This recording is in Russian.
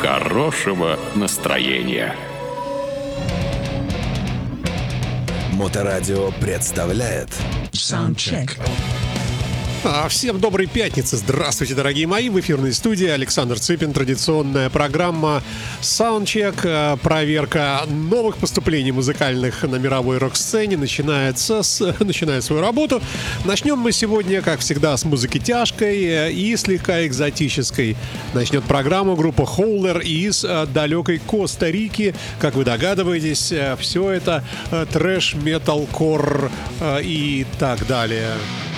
хорошего настроения. Моторадио представляет Soundcheck. Всем доброй пятницы. Здравствуйте, дорогие мои. В эфирной студии Александр Цыпин. Традиционная программа Soundcheck. Проверка новых поступлений музыкальных на мировой рок-сцене начинает свою работу. Начнем мы сегодня, как всегда, с музыки тяжкой и слегка экзотической. Начнет программу группа Howler из далекой Коста-Рики. Как вы догадываетесь, все это трэш, металкор и так далее.